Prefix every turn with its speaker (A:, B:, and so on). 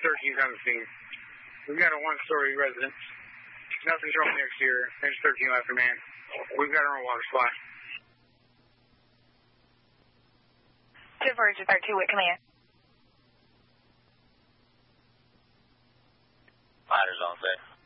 A: 13's on the scene. We've got a one-story residence. Nothing's wrong with the exterior. Engine 13 left man. We've got our own water supply.
B: Diverge 32 with command.
C: Fighters on set.